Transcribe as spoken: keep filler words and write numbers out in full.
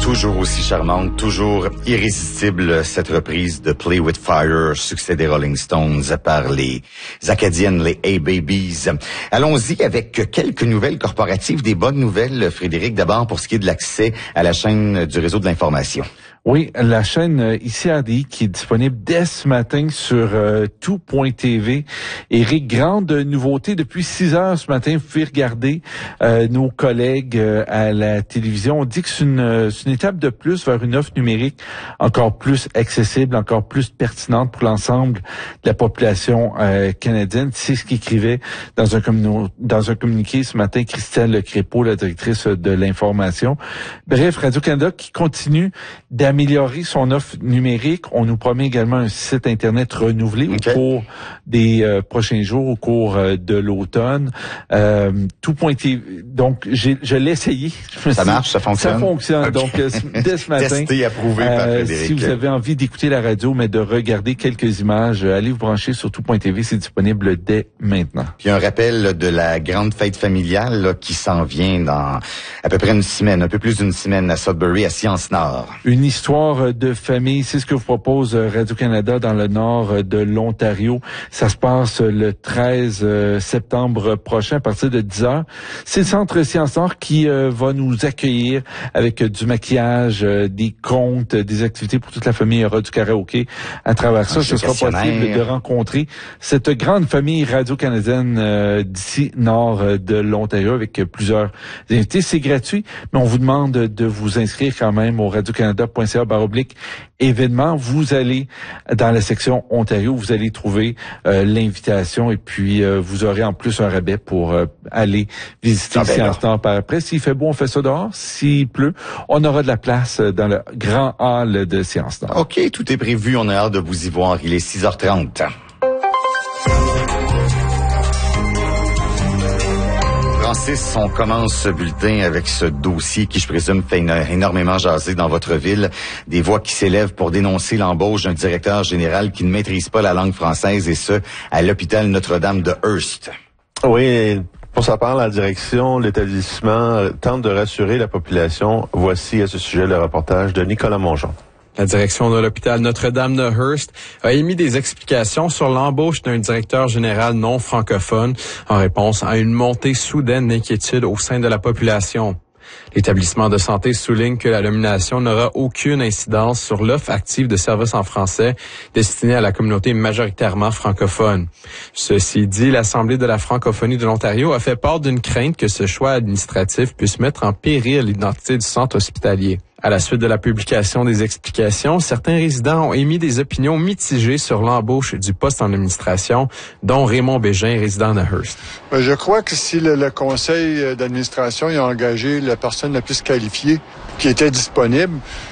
Toujours aussi charmante, toujours irrésistible, cette reprise de Play With Fire, succès des Rolling Stones par les Acadiennes, les A-Babies. Allons-y avec quelques nouvelles corporatives, des bonnes nouvelles, Frédéric, d'abord pour ce qui est de l'accès à la chaîne du réseau de l'information. Oui, la chaîne I C R D I qui est disponible dès ce matin sur euh, tout point T V. Éric, grande nouveauté depuis six heures ce matin. Vous pouvez regarder euh, nos collègues euh, à la télévision. On dit que c'est une, c'est une étape de plus vers une offre numérique encore plus accessible, encore plus pertinente pour l'ensemble de la population euh, canadienne. C'est ce qu'écrivait dans un, communi- dans un communiqué ce matin Christelle Crépeau, la directrice de l'information. Bref, Radio-Canada qui continue d'améliorer améliorer son offre numérique. On nous promet également un site Internet renouvelé okay. au cours des euh, prochains jours, au cours euh, de l'automne. Euh, tout point T V. Donc, j'ai, je l'ai essayé. Ça suis, marche, ça fonctionne? Ça fonctionne. Okay. Donc, euh, dès ce matin, testé, approuvé euh, par Frédéric. Si vous avez envie d'écouter la radio, mais de regarder quelques images, euh, allez vous brancher sur tout point T V. C'est disponible dès maintenant. Puis un rappel là, de la grande fête familiale là, qui s'en vient dans à peu près une semaine, un peu plus d'une semaine à Sudbury, à Sciences-Nord. Une histoire de famille, c'est ce que vous propose Radio-Canada dans le nord de l'Ontario. Ça se passe le treize septembre prochain à partir de dix heures. C'est le Centre Sciences-Nord qui euh, va nous accueillir avec euh, du maquillage, euh, des contes, des activités pour toute la famille. Il y aura du karaoké à travers ça. Ce sera possible de rencontrer cette grande famille radio-canadienne euh, d'ici nord de l'Ontario avec plusieurs invités. C'est gratuit, mais on vous demande de vous inscrire quand même au radio-canada point c a barre oblique événements. Vous allez dans la section Ontario, vous allez trouver euh, l'invitation et puis euh, vous aurez en plus un rabais pour euh, aller visiter ah ben Sciences-Nord par après. S'il fait beau, on fait ça dehors. S'il pleut, on aura de la place dans le grand hall de Sciences-Nord. OK, tout est prévu. On a hâte de vous y voir. Il est six heures trente. Francis, on commence ce bulletin avec ce dossier qui, je présume, fait énormément jaser dans votre ville. Des voix qui s'élèvent pour dénoncer l'embauche d'un directeur général qui ne maîtrise pas la langue française et ce, à l'hôpital Notre-Dame de Hearst. Oui, pour sa part, la direction, l'établissement tente de rassurer la population. Voici à ce sujet le reportage de Nicolas Mongeon. La direction de l'hôpital Notre-Dame de Hearst a émis des explications sur l'embauche d'un directeur général non francophone en réponse à une montée soudaine d'inquiétude au sein de la population. L'établissement de santé souligne que la nomination n'aura aucune incidence sur l'offre active de services en français destinée à la communauté majoritairement francophone. Ceci dit, l'Assemblée de la francophonie de l'Ontario a fait part d'une crainte que ce choix administratif puisse mettre en péril l'identité du centre hospitalier. À la suite de la publication des explications, certains résidents ont émis des opinions mitigées sur l'embauche du poste en administration, dont Raymond Bégin, résident de Hearst. Je crois que si le, le conseil d'administration a engagé la personne la plus qualifiée qui était disponible,